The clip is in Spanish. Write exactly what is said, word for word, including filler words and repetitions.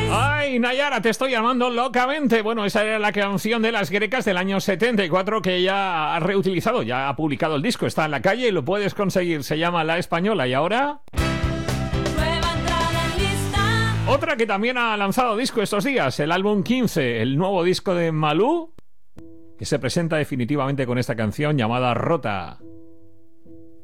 Ay, Nayara, te estoy llamando locamente. Bueno, esa era la canción de Las Grecas del año setenta y cuatro que ya ha reutilizado, ya ha publicado el disco, está en la calle y lo puedes conseguir. Se llama La Española. Y ahora... Nueva entrada en lista. Otra que también ha lanzado disco estos días, el álbum quince, el nuevo disco de Malú, que se presenta definitivamente con esta canción llamada Rota.